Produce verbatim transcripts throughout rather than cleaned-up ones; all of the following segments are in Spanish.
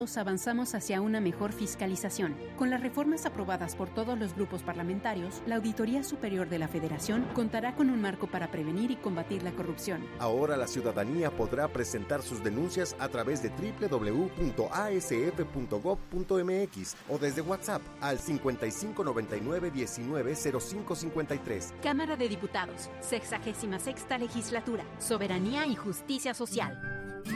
avanzamos hacia una mejor fiscalización. Con las reformas aprobadas por todos los grupos parlamentarios, la Auditoría Superior de la Federación contará con un marco para prevenir y combatir la corrupción. Ahora la ciudadanía podrá presentar sus denuncias a través de doble u doble u doble u punto a s f punto gob punto m x o desde WhatsApp al cincuenta y cinco noventa y nueve diecinueve cero cinco cincuenta y tres. Cámara de Diputados, sexagésima sexta Legislatura, Soberanía y Justicia Social.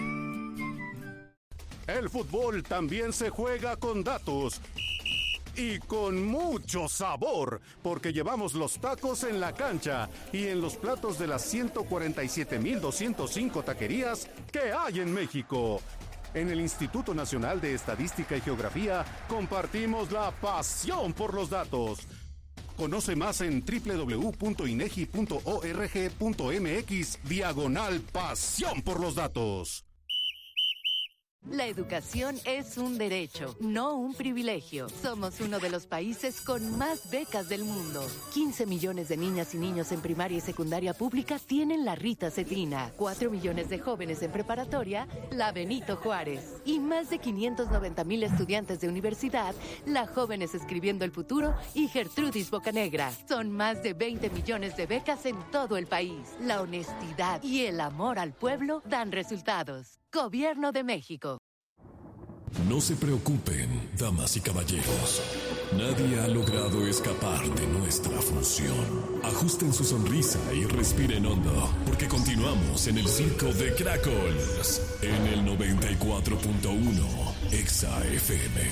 El fútbol también se juega con datos y con mucho sabor, porque llevamos los tacos en la cancha y en los platos de las ciento cuarenta y siete mil doscientos cinco taquerías que hay en México. En el Instituto Nacional de Estadística y Geografía compartimos la pasión por los datos. Conoce más en doble u doble u doble u punto inegi punto org punto m x diagonal pasión por los datos. La educación es un derecho, no un privilegio. Somos uno de los países con más becas del mundo. quince millones de niñas y niños en primaria y secundaria pública tienen la Rita Cetrina. cuatro millones de jóvenes en preparatoria, la Benito Juárez. Y más de quinientos noventa mil estudiantes de universidad, la Jóvenes Escribiendo el Futuro y Gertrudis Bocanegra. Son más de veinte millones de becas en todo el país. La honestidad y el amor al pueblo dan resultados. Gobierno de México. No se preocupen, damas y caballeros. Nadie ha logrado escapar de nuestra función. Ajusten su sonrisa y respiren hondo, porque continuamos en el circo de Cracols, en el noventa y cuatro punto uno Exa F M.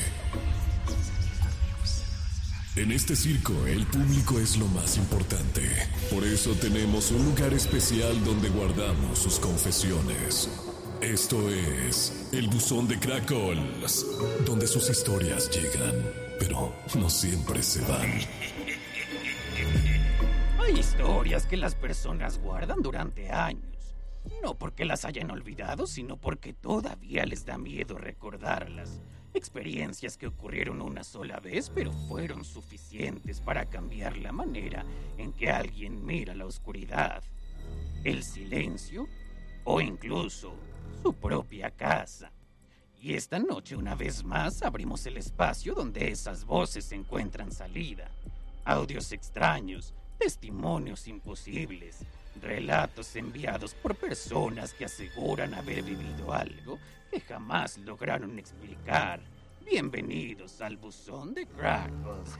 En este circo, el público es lo más importante. Por eso tenemos un lugar especial donde guardamos sus confesiones. Esto es el buzón de Cracols, donde sus historias llegan, pero no siempre se van. Hay historias que las personas guardan durante años, no porque las hayan olvidado, sino porque todavía les da miedo recordarlas. Experiencias que ocurrieron una sola vez, pero fueron suficientes para cambiar la manera en que alguien mira la oscuridad, el silencio o incluso su propia casa. Y esta noche, una vez más, abrimos el espacio donde esas voces encuentran salida. Audios extraños, testimonios imposibles, relatos enviados por personas que aseguran haber vivido algo que jamás lograron explicar. Bienvenidos al buzón de Cracols.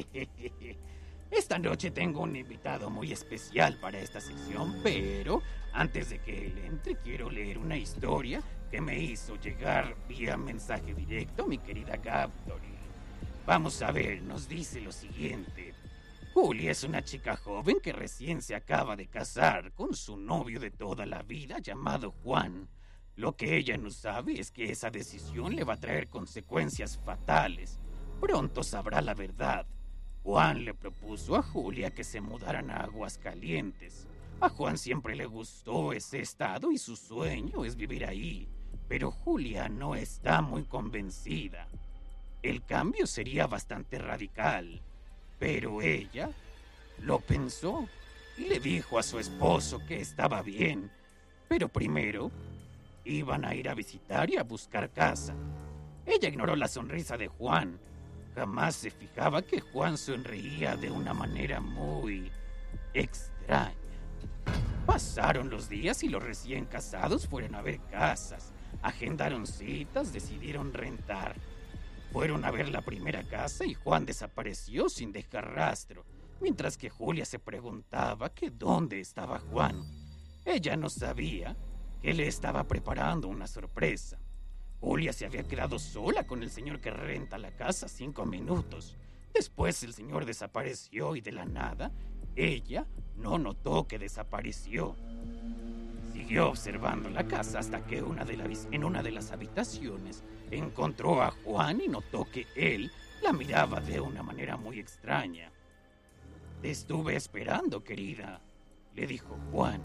Esta noche tengo un invitado muy especial para esta sección, pero antes de que él entre, quiero leer una historia que me hizo llegar vía mensaje directo mi querida Gabtori. Vamos a ver, nos dice lo siguiente. Julia es una chica joven que recién se acaba de casar con su novio de toda la vida llamado Juan. Lo que ella no sabe es que esa decisión le va a traer consecuencias fatales. Pronto sabrá la verdad. Juan le propuso a Julia que se mudaran a Aguascalientes. A Juan siempre le gustó ese estado y su sueño es vivir ahí. Pero Julia no está muy convencida. El cambio sería bastante radical. Pero ella lo pensó y le dijo a su esposo que estaba bien. Pero primero iban a ir a visitar y a buscar casa. Ella ignoró la sonrisa de Juan. Jamás se fijaba que Juan sonreía de una manera muy extraña. Pasaron los días y los recién casados fueron a ver casas, agendaron citas, decidieron rentar. Fueron a ver la primera casa y Juan desapareció sin dejar rastro, mientras que Julia se preguntaba que dónde estaba Juan. Ella no sabía que le estaba preparando una sorpresa. Julia se había quedado sola con el señor que renta la casa cinco minutos. Después el señor desapareció y de la nada, ella no notó que desapareció. Siguió observando la casa hasta que una de la, en una de las habitaciones encontró a Juan y notó que él la miraba de una manera muy extraña. «Te estuve esperando, querida», le dijo Juan.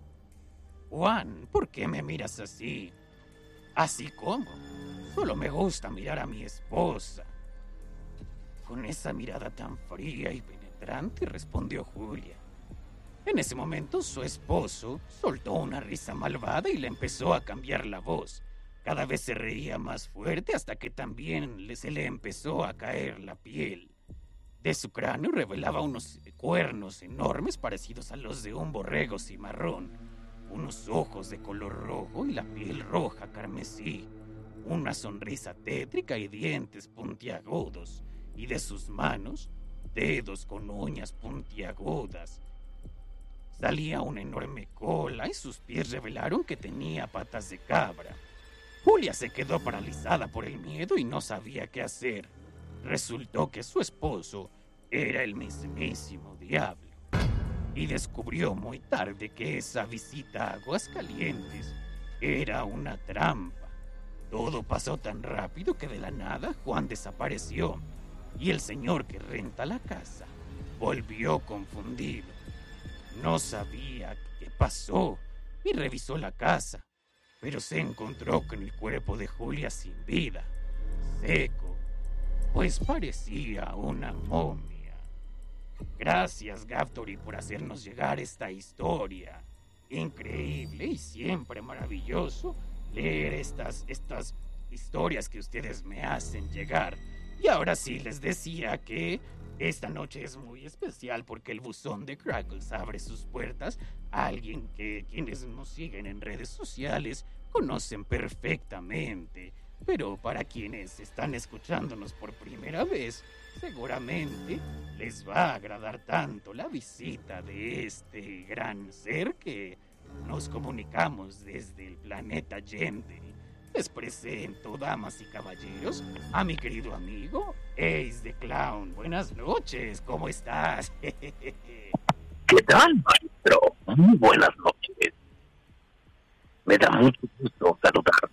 «Juan, ¿por qué me miras así?» «¿Así cómo? Solo me gusta mirar a mi esposa». Con esa mirada tan fría y penetrante respondió Julia. En ese momento su esposo soltó una risa malvada y le empezó a cambiar la voz. Cada vez se reía más fuerte hasta que también le, se le empezó a caer la piel. De su cráneo revelaba unos cuernos enormes parecidos a los de un borrego cimarrón, unos ojos de color rojo y la piel roja carmesí, una sonrisa tétrica y dientes puntiagudos, y de sus manos, dedos con uñas puntiagudas. Salía una enorme cola y sus pies revelaron que tenía patas de cabra. Julia se quedó paralizada por el miedo y no sabía qué hacer. Resultó que su esposo era el mismísimo diablo. Y descubrió muy tarde que esa visita a Aguascalientes era una trampa. Todo pasó tan rápido que de la nada Juan desapareció y el señor que renta la casa volvió confundido. No sabía qué pasó y revisó la casa, pero se encontró con el cuerpo de Julia sin vida, seco, pues parecía una momia. Gracias, Gaftory, por hacernos llegar esta historia. Increíble y siempre maravilloso leer estas, estas historias que ustedes me hacen llegar. Y ahora sí les decía que esta noche es muy especial porque el buzón de Crackles abre sus puertas a alguien que quienes nos siguen en redes sociales conocen perfectamente. Pero para quienes están escuchándonos por primera vez, seguramente les va a agradar tanto la visita de este gran ser que nos comunicamos desde el planeta Yende. Les presento, damas y caballeros, a mi querido amigo Ace the Clown. Buenas noches, ¿cómo estás? ¿Qué tal, maestro? Muy buenas noches. Me da mucho gusto saludar.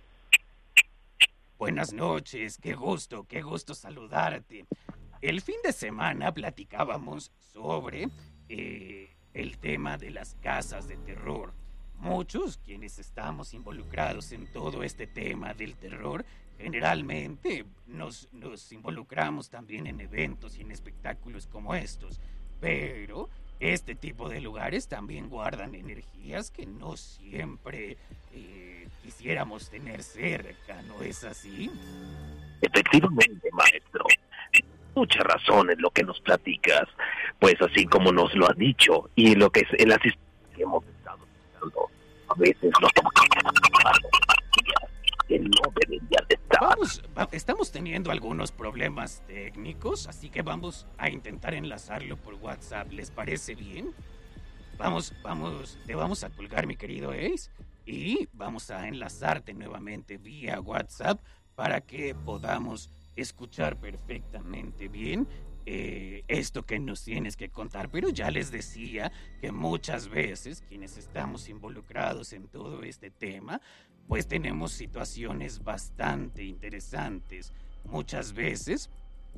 Buenas noches, qué gusto, qué gusto saludarte. El fin de semana platicábamos sobre eh, el tema de las casas de terror. Muchos quienes estamos involucrados en todo este tema del terror, generalmente nos, nos involucramos también en eventos y en espectáculos como estos. Pero este tipo de lugares también guardan energías que no siempre eh, quisiéramos tener cerca, ¿no es así? Efectivamente, maestro. Mucha razón en lo que nos platicas, pues así como nos lo has dicho y en lo que es en las historias que hemos estado escuchando, a veces nos que no deberían de estar. Vamos, va, estamos teniendo algunos problemas técnicos, así que vamos a intentar enlazarlo por WhatsApp. ¿Les parece bien? Vamos, vamos, te vamos a colgar, mi querido Ace, y vamos a enlazarte nuevamente vía WhatsApp para que podamos escuchar perfectamente bien eh, esto que nos tienes que contar. Pero ya les decía que muchas veces quienes estamos involucrados en todo este tema, pues tenemos situaciones bastante interesantes. Muchas veces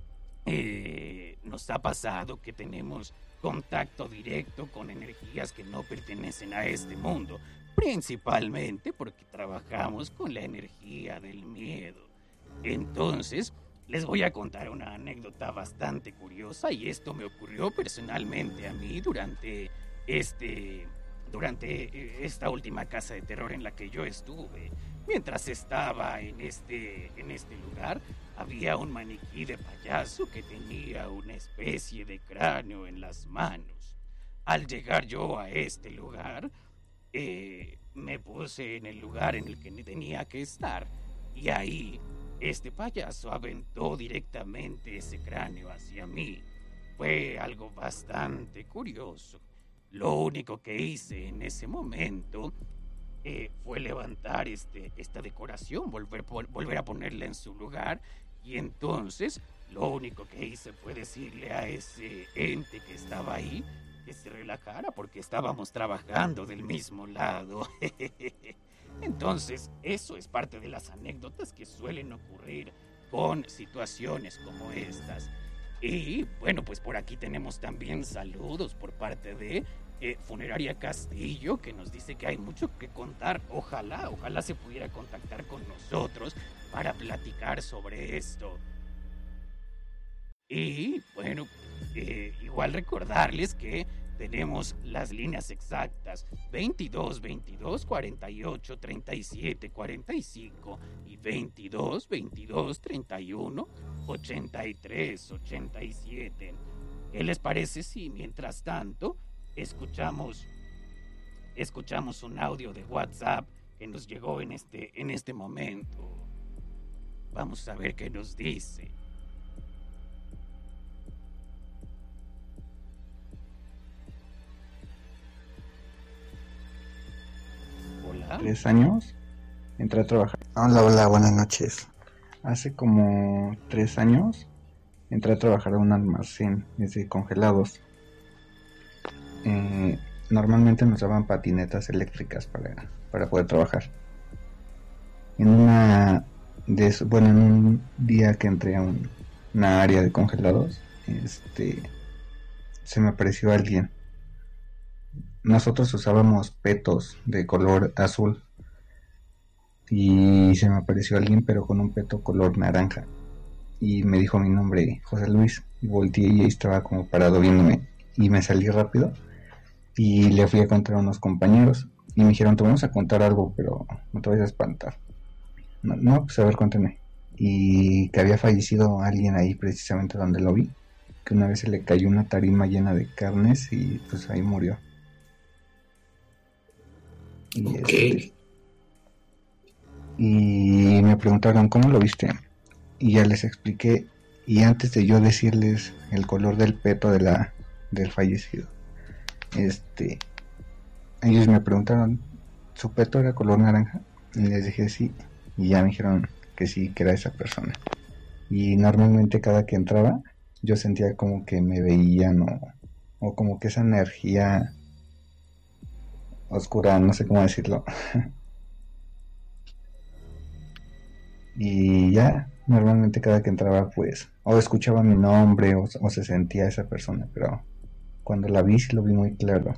eh, nos ha pasado que tenemos contacto directo con energías que no pertenecen a este mundo, principalmente porque trabajamos con la energía del miedo. Entonces, les voy a contar una anécdota bastante curiosa y esto me ocurrió personalmente a mí durante este, durante esta última casa de terror en la que yo estuve. Mientras estaba en este, en este lugar, había un maniquí de payaso que tenía una especie de cráneo en las manos. Al llegar yo a este lugar, eh, me puse en el lugar en el que tenía que estar y ahí este payaso aventó directamente ese cráneo hacia mí. Fue algo bastante curioso. Lo único que hice en ese momento eh, fue levantar este, esta decoración, volver, volver a ponerla en su lugar, y entonces lo único que hice fue decirle a ese ente que estaba ahí que se relajara porque estábamos trabajando del mismo lado. Entonces, eso es parte de las anécdotas que suelen ocurrir con situaciones como estas. Y, bueno, pues por aquí tenemos también saludos por parte de eh, Funeraria Castillo, que nos dice que hay mucho que contar. Ojalá, ojalá se pudiera contactar con nosotros para platicar sobre esto. Y, bueno, eh, igual recordarles que tenemos las líneas exactas veintidós, veintidós, cuarenta y ocho, treinta y siete, cuarenta y cinco y veintidós, veintidós, treinta y uno, ochenta y tres, ochenta y siete. ¿Qué les parece si mientras tanto escuchamos escuchamos un audio de WhatsApp que nos llegó en este en este momento? Vamos a ver qué nos dice. Hola. Tres años entré a trabajar. Hola, hola, buenas noches. Hace como tres años entré a trabajar a un almacén de congelados. Eh, normalmente nos daban patinetas eléctricas para, para poder trabajar. En una de eso, bueno, en un día que entré a un, una área de congelados, este, se me apareció alguien. Nosotros usábamos petos de color azul y se me apareció alguien pero con un peto color naranja y me dijo mi nombre, José Luis, y volteé y ahí estaba como parado viéndome y me salí rápido y le fui a contar a unos compañeros y me dijeron, te vamos a contar algo pero no te vayas a espantar. No, no, pues a ver, cuéntame. Y que había fallecido alguien ahí precisamente donde lo vi, que una vez se le cayó una tarima llena de carnes y pues ahí murió. Y, okay. este, y me preguntaron, ¿cómo lo viste? Y ya les expliqué, y antes de yo decirles el color del peto de la del fallecido, este ellos me preguntaron, ¿su peto era color naranja? Y les dije sí, y ya me dijeron que sí, que era esa persona. Y normalmente cada que entraba yo sentía como que me veían o, o como que esa energía oscura, no sé cómo decirlo. Y ya, normalmente cada que entraba pues o escuchaba mi nombre o, o se sentía esa persona, pero cuando la vi sí lo vi muy claro.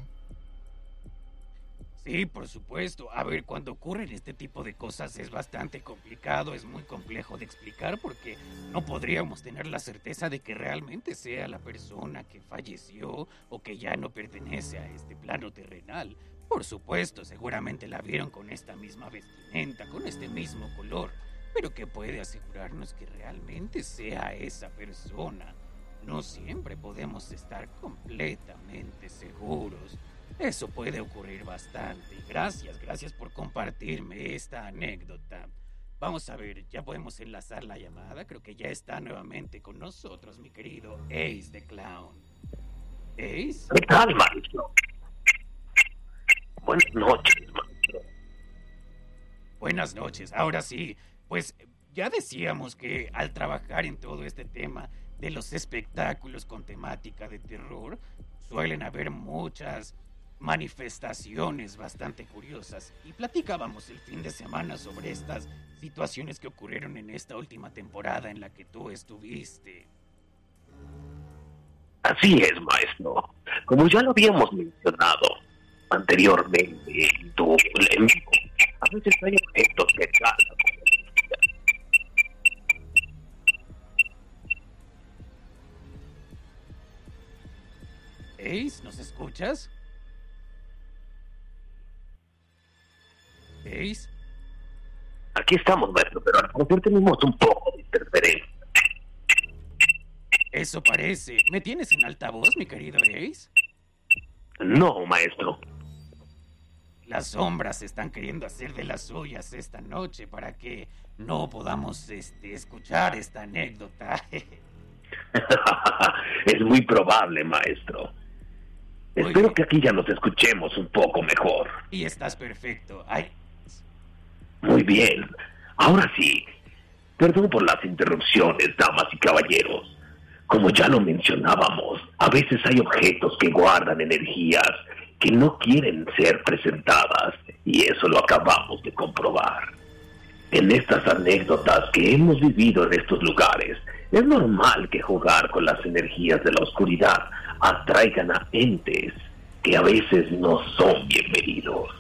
Sí, por supuesto. A ver, cuando ocurren este tipo de cosas es bastante complicado, es muy complejo de explicar porque no podríamos tener la certeza de que realmente sea la persona que falleció o que ya no pertenece a este plano terrenal. Por supuesto, seguramente la vieron con esta misma vestimenta, con este mismo color, pero ¿qué puede asegurarnos que realmente sea esa persona? No siempre podemos estar completamente seguros. Eso puede ocurrir bastante. Gracias, gracias por compartirme esta anécdota. Vamos a ver, ya podemos enlazar la llamada. Creo que ya está nuevamente con nosotros mi querido Ace the Clown. ¿Ace? ¿Qué tal, maestro? Buenas noches, maestro. Buenas noches, ahora sí. Pues ya decíamos que al trabajar en todo este tema de los espectáculos con temática de terror, suelen haber muchas manifestaciones bastante curiosas y platicábamos el fin de semana sobre estas situaciones que ocurrieron en esta última temporada en la que tú estuviste. Así es, maestro. Como ya lo habíamos mencionado anteriormente en tu en vivo, a veces hay objetos que calman. Ace, ¿nos escuchas? Ace. Aquí estamos, maestro, pero al parecer tenemos un poco de interferencia. Eso parece. ¿Me tienes en altavoz, mi querido Ace? No, maestro. Las sombras están queriendo hacer de las suyas esta noche para que no podamos este, escuchar esta anécdota. Es muy probable, maestro. Muy Espero bien. Que aquí ya nos escuchemos un poco mejor. Y estás perfecto. Ay. Muy bien. Ahora sí. Perdón por las interrupciones, damas y caballeros. Como ya lo mencionábamos, a veces hay objetos que guardan energías que no quieren ser presentadas, y eso lo acabamos de comprobar. En estas anécdotas que hemos vivido en estos lugares, es normal que jugar con las energías de la oscuridad atraigan a entes que a veces no son bienvenidos.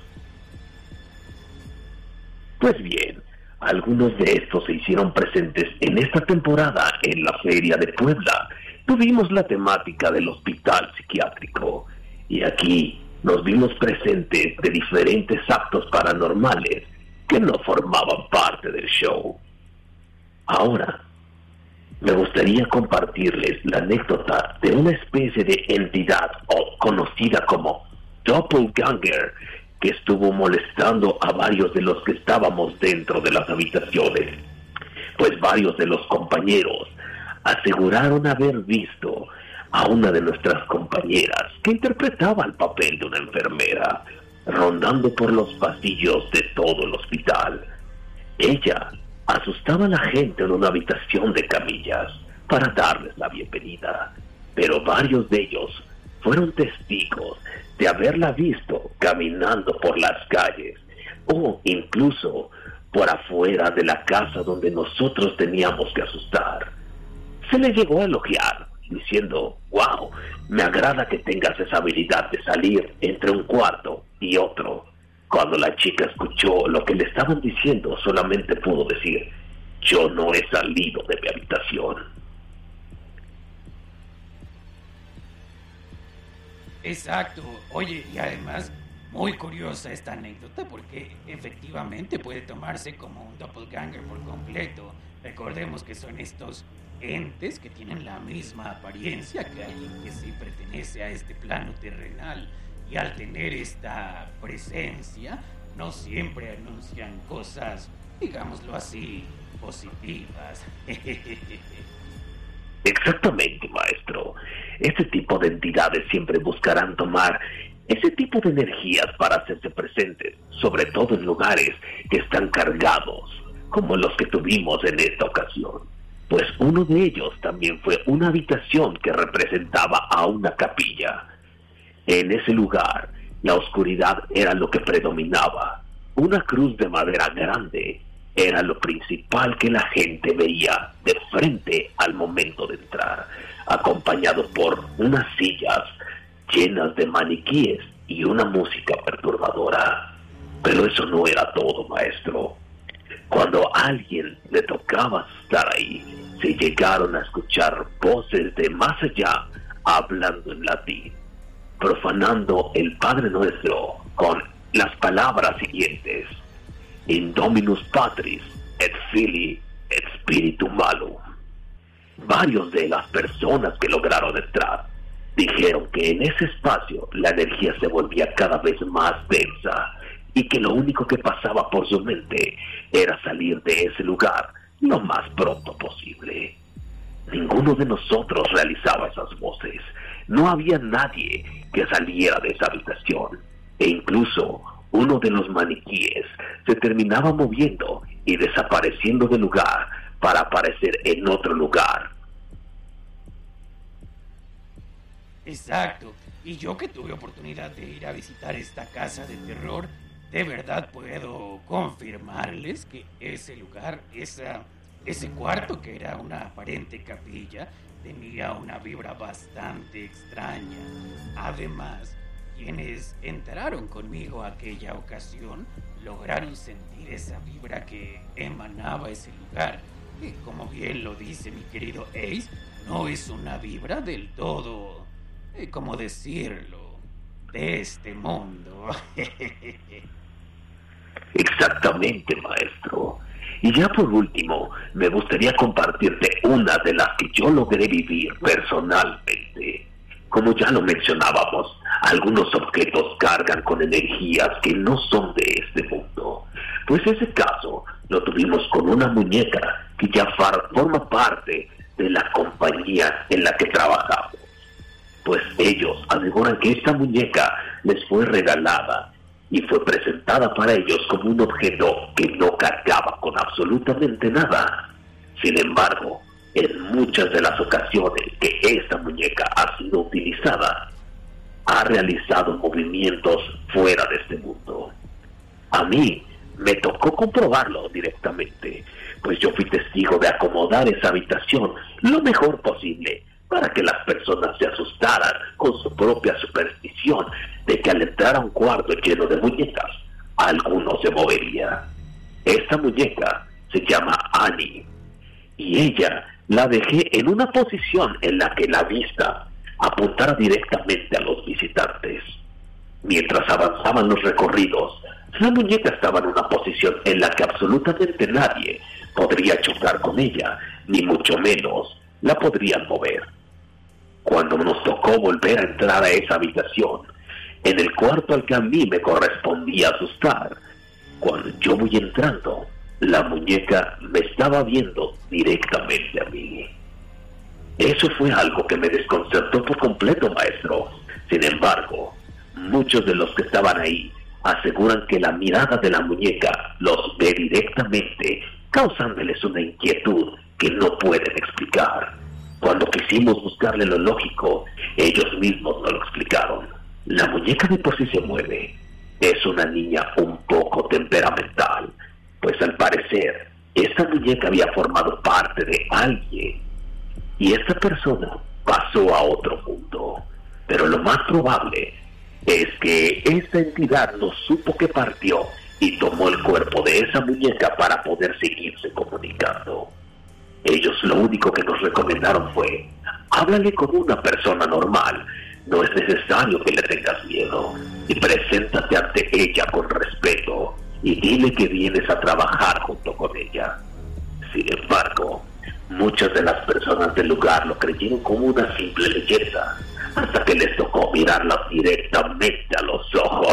Pues bien, algunos de estos se hicieron presentes en esta temporada en la Feria de Puebla, tuvimos la temática del hospital psiquiátrico, y aquí nos vimos presentes de diferentes actos paranormales que no formaban parte del show. Ahora, me gustaría compartirles la anécdota de una especie de entidad o conocida como doppelganger que estuvo molestando a varios de los que estábamos dentro de las habitaciones, pues varios de los compañeros aseguraron haber visto a una de nuestras compañeras que interpretaba el papel de una enfermera rondando por los pasillos de todo el hospital. Ella asustaba a la gente en una habitación de camillas para darles la bienvenida, pero varios de ellos fueron testigos de haberla visto caminando por las calles o incluso por afuera de la casa donde nosotros teníamos que asustar. Se le llegó a elogiar, diciendo: wow, me agrada que tengas esa habilidad de salir entre un cuarto y otro. Cuando la chica escuchó lo que le estaban diciendo, solamente pudo decir: yo no he salido de mi habitación. Exacto. Oye, y además, muy curiosa esta anécdota porque efectivamente puede tomarse como un doppelganger por completo. Recordemos que son estos entes que tienen la misma apariencia que alguien que sí pertenece a este plano terrenal, y al tener esta presencia no siempre anuncian cosas, digámoslo así, positivas. Exactamente, maestro. Este tipo de entidades siempre buscarán tomar ese tipo de energías para hacerse presentes, sobre todo en lugares que están cargados, como los que tuvimos en esta ocasión. Pues uno de ellos también fue una habitación que representaba a una capilla. En ese lugar, la oscuridad era lo que predominaba. Una cruz de madera grande era lo principal que la gente veía de frente al momento de entrar, acompañado por unas sillas llenas de maniquíes y una música perturbadora. Pero eso no era todo, maestro. Cuando a alguien le tocaba estar ahí, se llegaron a escuchar voces de más allá hablando en latín, profanando el Padre Nuestro con las palabras siguientes: In Dominus Patris et Filii et Spiritus Malum. Varios de las personas que lograron entrar dijeron que en ese espacio la energía se volvía cada vez más densa y que lo único que pasaba por su mente era salir de ese lugar lo más pronto posible. Ninguno de nosotros realizaba esas voces. No había nadie que saliera de esa habitación, e incluso uno de los maniquíes se terminaba moviendo y desapareciendo del lugar para aparecer en otro lugar. Exacto. Y yo que tuve oportunidad de ir a visitar esta casa de terror, de verdad puedo confirmarles que ese lugar, esa, ese cuarto que era una aparente capilla, tenía una vibra bastante extraña. Además, quienes entraron conmigo aquella ocasión lograron sentir esa vibra que emanaba ese lugar, que, como bien lo dice mi querido Ace, no es una vibra del todo, eh, ¿cómo decirlo?, de este mundo. Exactamente, maestro. Y ya por último, me gustaría compartirte una de las que yo logré vivir personalmente. Como ya lo mencionábamos, algunos objetos cargan con energías que no son de este mundo. Pues ese caso lo tuvimos con una muñeca que ya forma parte de la compañía en la que trabajamos. Pues ellos aseguran que esta muñeca les fue regalada y fue presentada para ellos como un objeto que no cargaba con absolutamente nada. Sin embargo, en muchas de las ocasiones que esta muñeca ha sido utilizada, ha realizado movimientos fuera de este mundo. A mí me tocó comprobarlo directamente, pues yo fui testigo de acomodar esa habitación lo mejor posible para que las personas se asustaran con su propia superstición de que al entrar a un cuarto lleno de muñecas, alguno se movería. Esta muñeca se llama Annie, y ella La dejé en una posición en la que la vista apuntara directamente a los visitantes. Mientras avanzaban los recorridos, la muñeca estaba en una posición en la que absolutamente nadie podría chocar con ella, ni mucho menos la podrían mover. Cuando nos tocó volver a entrar a esa habitación, en el cuarto al que a mí me correspondía asustar, cuando yo voy entrando, la muñeca me estaba viendo directamente a mí. Eso fue algo que me desconcertó por completo, maestro. Sin embargo, muchos de los que estaban ahí aseguran que la mirada de la muñeca los ve directamente, causándoles una inquietud que no pueden explicar. Cuando quisimos buscarle lo lógico, ellos mismos no lo explicaron. La muñeca de por sí se mueve. Es una niña un poco temperamental, pues al parecer, esta muñeca había formado parte de alguien, y esta persona pasó a otro mundo. Pero lo más probable es que esta entidad no supo que partió y tomó el cuerpo de esa muñeca para poder seguirse comunicando. Ellos lo único que nos recomendaron fue: háblale como una persona normal, no es necesario que le tengas miedo, y preséntate ante ella con respeto, y dile que vienes a trabajar junto con ella. Sin embargo, muchas de las personas del lugar lo creyeron como una simple leyenda, hasta que les tocó mirarla directamente a los ojos.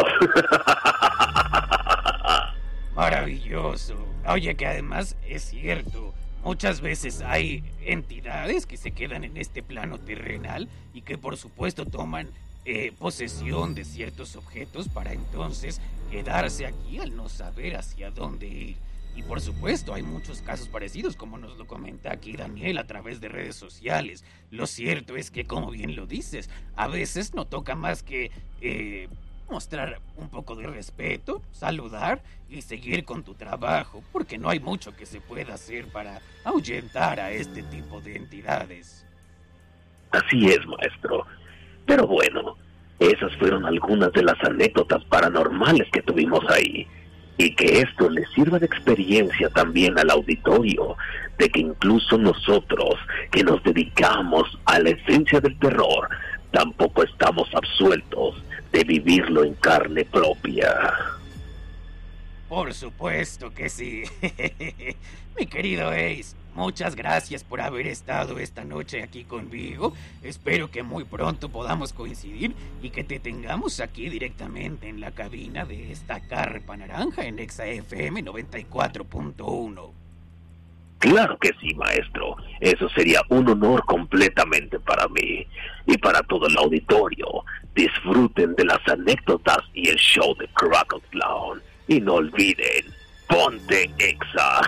Maravilloso. Oye, que además es cierto, muchas veces hay entidades que se quedan en este plano terrenal y que por supuesto toman eh, posesión de ciertos objetos para entonces quedarse aquí al no saber hacia dónde ir. Y por supuesto hay muchos casos parecidos, como nos lo comenta aquí Daniel a través de redes sociales. Lo cierto es que, como bien lo dices, a veces no toca más que eh, mostrar un poco de respeto, saludar y seguir con tu trabajo, porque no hay mucho que se pueda hacer para ahuyentar a este tipo de entidades. Así es, maestro. Pero bueno, esas fueron algunas de las anécdotas paranormales que tuvimos ahí. Y que esto les sirva de experiencia también al auditorio, de que incluso nosotros, que nos dedicamos a la esencia del terror, tampoco estamos absueltos de vivirlo en carne propia. Por supuesto que sí. Mi querido Ace, muchas gracias por haber estado esta noche aquí conmigo. Espero que muy pronto podamos coincidir y que te tengamos aquí directamente en la cabina de esta carpa naranja en Exa F M noventa y cuatro punto uno. Claro que sí, maestro. Eso sería un honor completamente para mí y para todo el auditorio. Disfruten de las anécdotas y el show de Crackle Clown. Y no olviden, ponte Exa.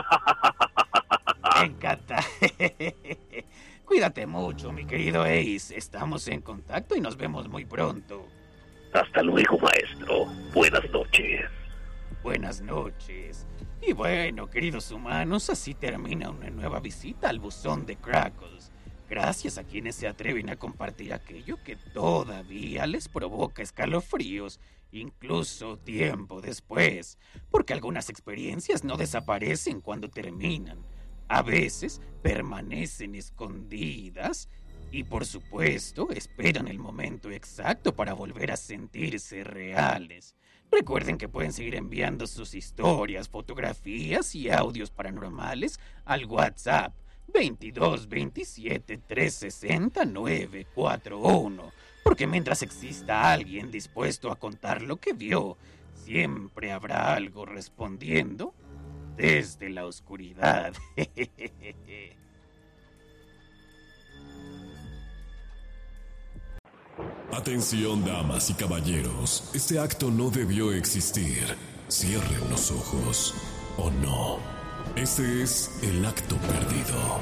Me encanta. Cuídate mucho, mi querido Ace. Estamos en contacto y nos vemos muy pronto. Hasta luego, maestro. Buenas noches. Buenas noches. Y bueno, queridos humanos, así termina una nueva visita al buzón de Crackles. Gracias a quienes se atreven a compartir aquello que todavía les provoca escalofríos, incluso tiempo después, porque algunas experiencias no desaparecen cuando terminan. A veces permanecen escondidas y, por supuesto, esperan el momento exacto para volver a sentirse reales. Recuerden que pueden seguir enviando sus historias, fotografías y audios paranormales al WhatsApp veintidós veintisiete trescientos sesenta novecientos cuarenta y uno, porque mientras exista alguien dispuesto a contar lo que vio, siempre habrá algo respondiendo desde la oscuridad. Atención, damas y caballeros, este acto no debió existir. Cierren los ojos, o no. Este es el acto perdido.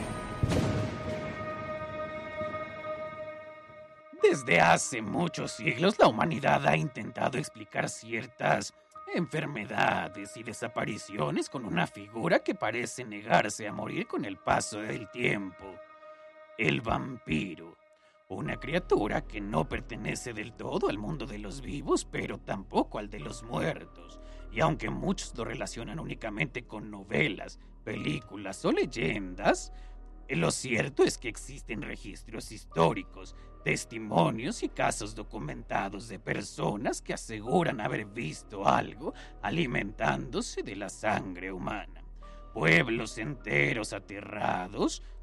Desde hace muchos siglos, la humanidad ha intentado explicar ciertas enfermedades y desapariciones con una figura que parece negarse a morir con el paso del tiempo: el vampiro. Una criatura que no pertenece del todo al mundo de los vivos, pero tampoco al de los muertos. Y aunque muchos lo relacionan únicamente con novelas, películas o leyendas, Lo cierto es que existen registros históricos, testimonios y casos documentados de personas que aseguran haber visto algo alimentándose de la sangre humana. Pueblos enteros aterrados